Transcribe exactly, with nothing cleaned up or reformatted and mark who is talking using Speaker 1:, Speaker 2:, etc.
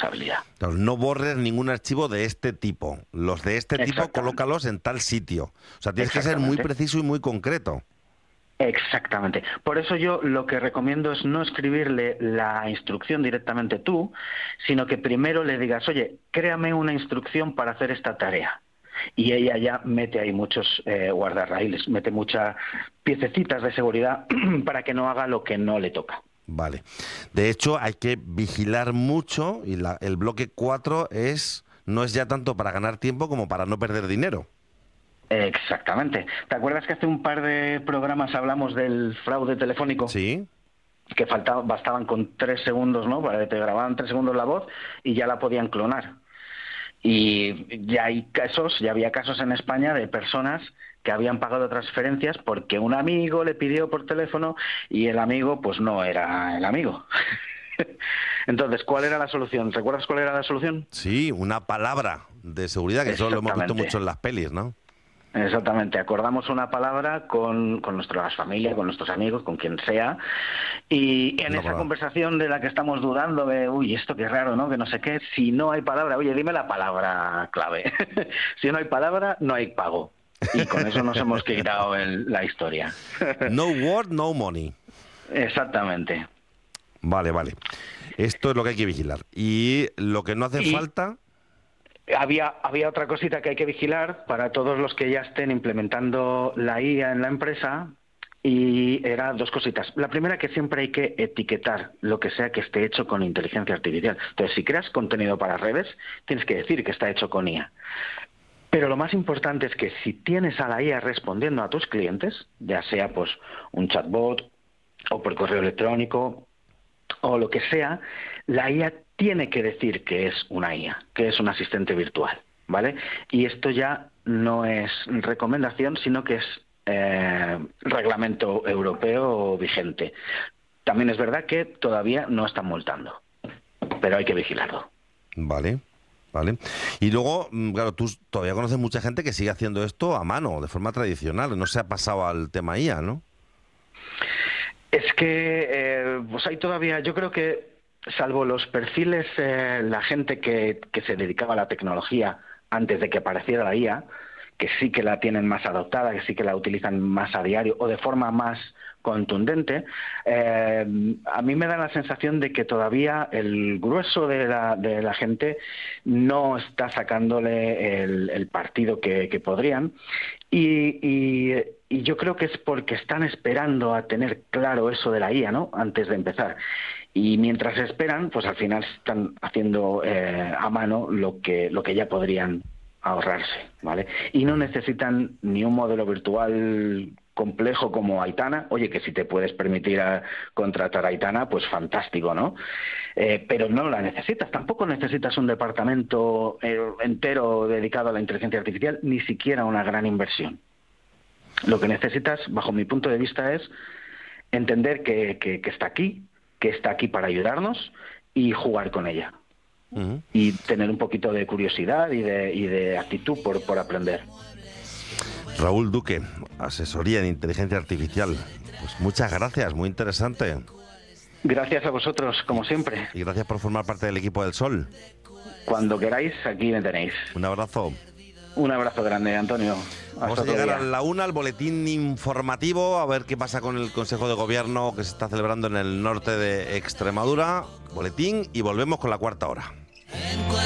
Speaker 1: responsabilidad.
Speaker 2: Claro, no borres ningún archivo de este tipo. Los de este tipo, colócalos en tal sitio. O sea, tienes que ser muy preciso y muy concreto.
Speaker 1: Exactamente. Por eso yo lo que recomiendo es no escribirle la instrucción directamente tú, sino que primero le digas, oye, créame una instrucción para hacer esta tarea. Y ella ya mete ahí muchos eh, guardarraíles, mete muchas piececitas de seguridad para que no haga lo que no le toca.
Speaker 2: Vale. De hecho, hay que vigilar mucho y la, el bloque cuatro es, no es ya tanto para ganar tiempo como para no perder dinero.
Speaker 1: Exactamente. ¿Te acuerdas que hace un par de programas hablamos del fraude telefónico?
Speaker 2: Sí.
Speaker 1: Que faltaba, bastaban con tres segundos, ¿no? Para que te grababan tres segundos la voz y ya la podían clonar. Y ya hay casos, ya había casos en España de personas que habían pagado transferencias porque un amigo le pidió por teléfono y el amigo pues no era el amigo. Entonces, ¿cuál era la solución? ¿Recuerdas cuál era la solución?
Speaker 2: Sí, una palabra de seguridad, que eso lo hemos visto mucho en las pelis, ¿no?
Speaker 1: Exactamente, acordamos una palabra con, con nuestra familia, con nuestros amigos, con quien sea, y en no, esa conversación de la que estamos dudando de, uy, esto qué raro, ¿no? Que no sé qué, si no hay palabra, oye, dime la palabra clave. Si no hay palabra, no hay pago. Y con eso nos hemos quitado el, la historia.
Speaker 2: No word, no money.
Speaker 1: Exactamente.
Speaker 2: Vale, vale. Esto es lo que hay que vigilar. Y lo que no hace y... falta...
Speaker 1: Había, había otra cosita que hay que vigilar para todos los que ya estén implementando la I A en la empresa, y eran dos cositas. La primera, que siempre hay que etiquetar lo que sea que esté hecho con inteligencia artificial. Entonces, si creas contenido para redes, tienes que decir que está hecho con I A. Pero lo más importante es que si tienes a la I A respondiendo a tus clientes, ya sea pues un chatbot o por correo electrónico o lo que sea, la I A tiene que decir que es una I A, que es un asistente virtual, ¿vale? Y esto ya no es recomendación, sino que es eh, reglamento europeo vigente. También es verdad que todavía no están multando, pero hay que vigilarlo.
Speaker 2: Vale, vale. Y luego, claro, tú todavía conoces mucha gente que sigue haciendo esto a mano, de forma tradicional, no se ha pasado al tema I A, ¿no?
Speaker 1: Es que, eh, pues hay todavía, yo creo que salvo los perfiles, eh, la gente que, que se dedicaba a la tecnología antes de que apareciera la I A, que sí que la tienen más adoptada, que sí que la utilizan más a diario o de forma más contundente, eh, a mí me da la sensación de que todavía el grueso de la, de la gente no está sacándole el, el partido que, que podrían, y, y, y yo creo que es porque están esperando a tener claro eso de la I A, ¿no?, antes de empezar. Y mientras esperan, pues al final están haciendo eh, a mano lo que lo que ya podrían ahorrarse, ¿vale? Y no necesitan ni un modelo virtual complejo como Aitana. Oye, que si te puedes permitir a contratar a Aitana, pues fantástico, ¿no? Eh, pero no la necesitas. Tampoco necesitas un departamento eh, entero dedicado a la inteligencia artificial, ni siquiera una gran inversión. Lo que necesitas, bajo mi punto de vista, es entender que, que, que está aquí, que está aquí para ayudarnos y jugar con ella. Uh-huh. Y tener un poquito de curiosidad y de, y de actitud por, por aprender.
Speaker 2: Raúl Duque, asesoría en inteligencia artificial. Pues muchas gracias, muy interesante.
Speaker 1: Gracias a vosotros, como siempre.
Speaker 2: Y gracias por formar parte del equipo del Sol.
Speaker 1: Cuando queráis, aquí me tenéis.
Speaker 2: Un abrazo.
Speaker 1: Un abrazo grande, Antonio.
Speaker 2: Vamos a llegar a la una, al boletín informativo, a ver qué pasa con el Consejo de Gobierno que se está celebrando en el norte de Extremadura. Boletín, y volvemos con la cuarta hora.